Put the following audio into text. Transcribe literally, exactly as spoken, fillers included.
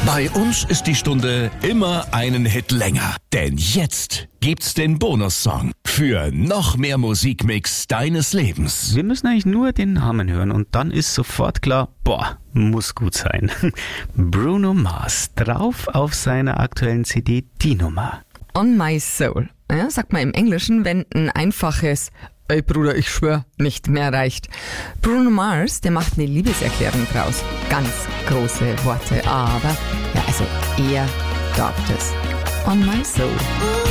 Bei uns ist die Stunde immer einen Hit länger. Denn jetzt gibt's den Bonussong für noch mehr Musikmix deines Lebens. Wir müssen eigentlich nur den Namen hören und dann ist sofort klar, boah, muss gut sein. Bruno Mars, drauf auf seiner aktuellen C D die Nummer. On My Soul. Ja, sagt man im Englischen, wenn ein einfaches "Ey Bruder, ich schwör" nicht mehr reicht. Bruno Mars, der macht eine Liebeserklärung draus. Ganz große Worte, aber ja, also er sagt es. On My Soul.